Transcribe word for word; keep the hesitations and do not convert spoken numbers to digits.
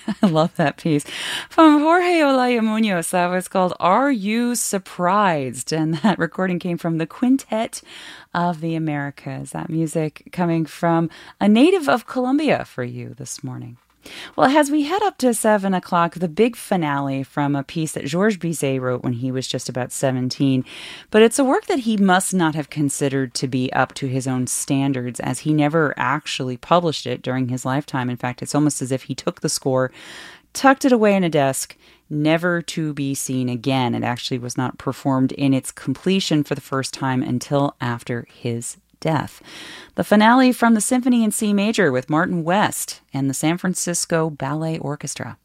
I love that piece. From Jorge Olaya Munoz, that was called Are You Surprised? And that recording came from the Quintet of the Americas. That music coming from a native of Colombia for you this morning. Well, as we head up to seven o'clock, the big finale from a piece that Georges Bizet wrote when he was just about seventeen. But it's a work that he must not have considered to be up to his own standards, as he never actually published it during his lifetime. In fact, it's almost as if he took the score, tucked it away in a desk, never to be seen again. It actually was not performed in its completion for the first time until after his death. The finale from the Symphony in C Major with Martin West and the San Francisco Ballet Orchestra.